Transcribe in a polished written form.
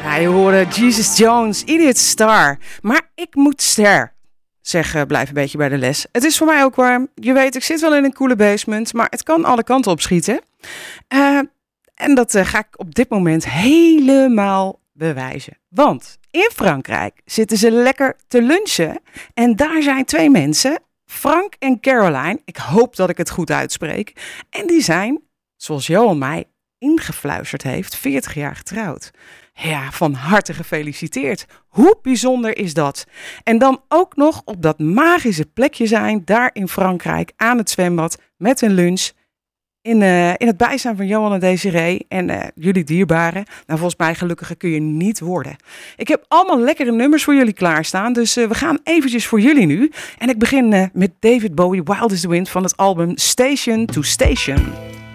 Ja, je hoorde Jesus Jones, Idiot Star. Maar ik moet ster zeggen, blijf een beetje bij de les. Het is voor mij ook warm. Je weet, ik zit wel in een coole basement, maar het kan alle kanten op schieten. En dat ga ik op dit moment helemaal bewijzen. Want in Frankrijk zitten ze lekker te lunchen. En daar zijn twee mensen, Frank en Caroline. Ik hoop dat ik het goed uitspreek. En die zijn, zoals Johan mij ingefluisterd heeft, 40 jaar getrouwd. Ja, van harte gefeliciteerd. Hoe bijzonder is dat? En dan ook nog op dat magische plekje zijn, daar in Frankrijk, aan het zwembad, met een lunch. In het bijstaan van Johan en Desiree en jullie dierbaren. Nou, volgens mij gelukkiger kun je niet worden. Ik heb allemaal lekkere nummers voor jullie klaarstaan. Dus we gaan eventjes voor jullie nu. En ik begin met David Bowie, Wild is the Wind van het album Station to Station.